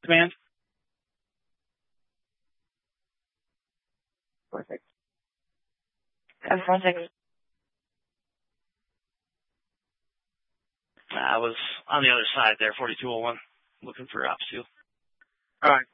Command. Perfect. 10-4-6. I was on the other side there, 4201, looking for ops 2. All right.